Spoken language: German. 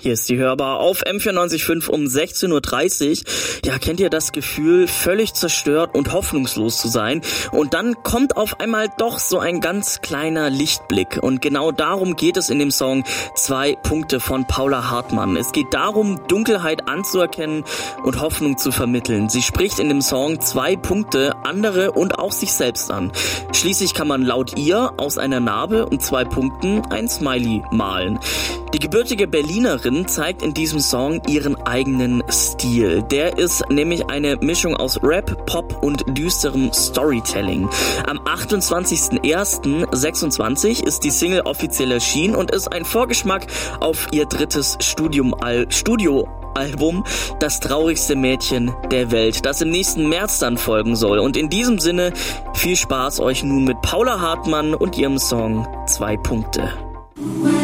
Hier ist die Hörbar auf M94.5 um 16.30 Uhr. Ja, kennt ihr das Gefühl, völlig zerstört und hoffnungslos zu sein? Und dann kommt auf einmal doch so ein ganz kleiner Lichtblick. Und genau darum geht es in dem Song 2 Punkte von Paula Hartmann. Es geht darum, Dunkelheit anzuerkennen und Hoffnung zu vermitteln. Sie spricht in dem Song 2 Punkte, andere und auch sich selbst an. Schließlich kann man laut ihr aus einer Narbe und 2 Punkten ein Smiley malen. Die gebürtige Berlinerin zeigt in diesem Song ihren eigenen Stil. Der ist nämlich eine Mischung aus Rap, Pop und düsterem Storytelling. Am 28.01.26 ist die Single offiziell erschienen und ist ein Vorgeschmack auf ihr drittes Studioalbum, Das traurigste Mädchen der Welt, das im nächsten März dann folgen soll. Und in diesem Sinne viel Spaß euch nun mit Paula Hartmann und ihrem Song 2 Punkte.